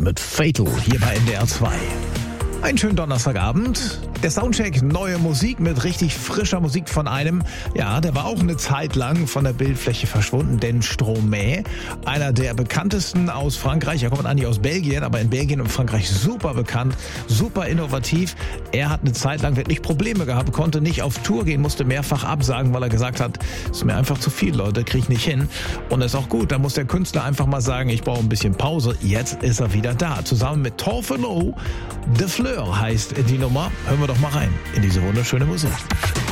mit Fatal hier bei NDR 2. Einen schönen Donnerstagabend. Der Soundcheck, neue Musik mit richtig frischer Musik von einem, ja, der war auch eine Zeit lang von der Bildfläche verschwunden, denn Stromae, einer der bekanntesten aus Frankreich, er kommt eigentlich aus Belgien, aber in Belgien und Frankreich super bekannt, super innovativ. Er hat eine Zeit lang wirklich Probleme gehabt, konnte nicht auf Tour gehen, musste mehrfach absagen, weil er gesagt hat, ist mir einfach zu viel, Leute, krieg ich nicht hin. Und das ist auch gut, da muss der Künstler einfach mal sagen, ich brauche ein bisschen Pause. Jetzt ist er wieder da, zusammen mit Torfelo. De Fleur heißt die Nummer. Hören wir doch mal rein in diese wunderschöne Musik.